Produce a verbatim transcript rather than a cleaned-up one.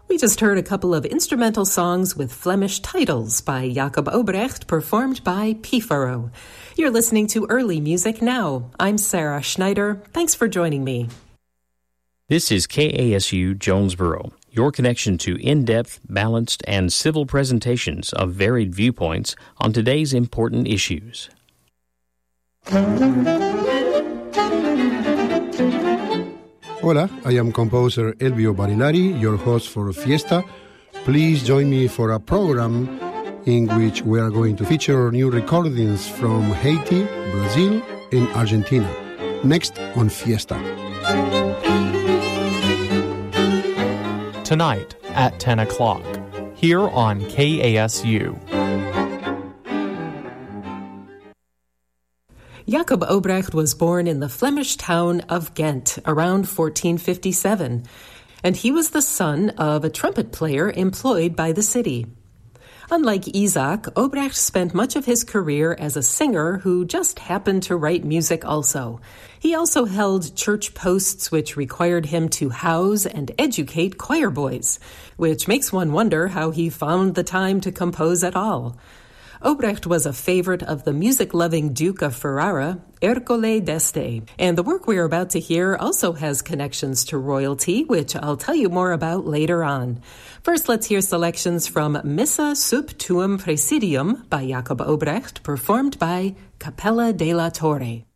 We just heard a couple of instrumental songs with Flemish titles by Jacob Obrecht, performed by Pifaro. You're listening to Early Music Now. I'm Sarah Schneider. Thanks for joining me. This is K A S U Jonesboro, your connection to in-depth, balanced, and civil presentations of varied viewpoints on today's important issues. Hola, I am composer Elvio Barilari, your host for Fiesta. Please join me for a program in which we are going to feature new recordings from Haiti, Brazil, and Argentina. Next on Fiesta. Tonight at ten o'clock, here on K A S U. Jacob Obrecht was born in the Flemish town of Ghent around fourteen fifty-seven, and he was the son of a trumpet player employed by the city. Unlike Isaac, Obrecht spent much of his career as a singer who just happened to write music also. He also held church posts which required him to house and educate choir boys, which makes one wonder how he found the time to compose at all. Obrecht was a favorite of the music-loving Duke of Ferrara, Ercole d'Este, and the work we're about to hear also has connections to royalty, which I'll tell you more about later on. First, let's hear selections from Missa sub tuum praesidium by Jacob Obrecht, performed by Capella della Torre.